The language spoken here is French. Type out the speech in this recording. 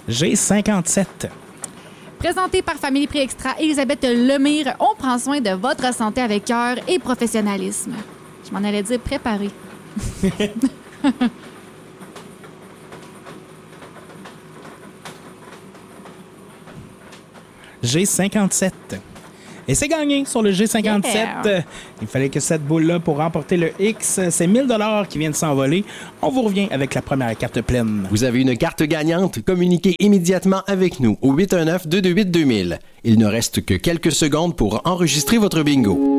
J'ai 57. Présenté par Famille Prix Extra, Elisabeth Lemire, on prend soin de votre santé avec cœur et professionnalisme. Je m'en allais dire préparé. J'ai 57. Et c'est gagné sur le G57. Yeah. Il fallait que cette boule-là pour remporter le X. C'est 1000 $ qui viennent de s'envoler. On vous revient avec la première carte pleine. Vous avez une carte gagnante? Communiquez immédiatement avec nous au 819-228-2000. Il ne reste que quelques secondes pour enregistrer votre bingo.